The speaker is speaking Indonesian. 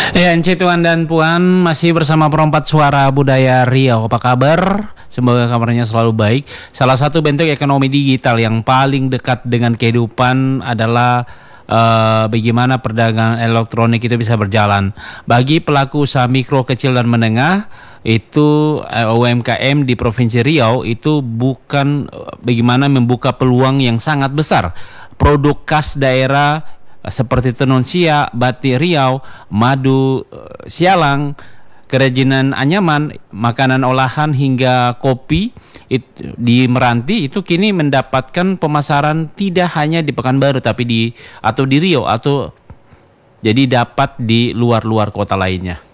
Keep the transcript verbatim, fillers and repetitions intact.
Ya, Encik Tuan dan Puan masih bersama Perompat Suara Budaya Riau. Apa kabar? Semoga kabarnya selalu baik. Salah satu bentuk ekonomi digital yang paling dekat dengan kehidupan adalah uh, bagaimana perdagangan elektronik itu bisa berjalan. Bagi pelaku usaha mikro, kecil dan menengah, itu uh, U M K M di Provinsi Riau itu bukan uh, bagaimana membuka peluang yang sangat besar. Produk khas daerah seperti tenun siak, batik Riau, madu eh, Sialang, kerajinan anyaman, makanan olahan hingga kopi it, di Meranti itu kini mendapatkan pemasaran tidak hanya di Pekanbaru tapi di atau di Riau atau jadi dapat di luar-luar kota lainnya.